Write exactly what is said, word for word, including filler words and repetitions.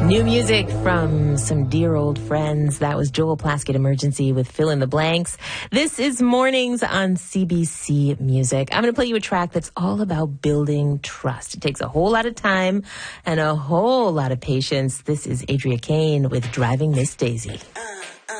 New music from some dear old friends. That was Joel Plaskett Emergency with Fill in the Blanks. This is Mornings on C B C Music. I'm going to play you a track that's all about building trust. It takes a whole lot of time and a whole lot of patience. This is Adria Kane with Driving Miss Daisy.